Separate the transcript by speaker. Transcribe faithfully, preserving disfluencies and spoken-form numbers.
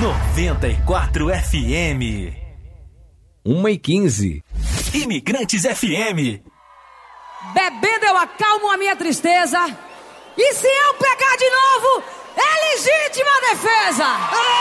Speaker 1: noventa e quatro F M.
Speaker 2: uma e quinze.
Speaker 1: Imigrantes F M.
Speaker 3: Bebendo eu acalmo a minha tristeza. E se eu pegar de novo, é legítima defesa.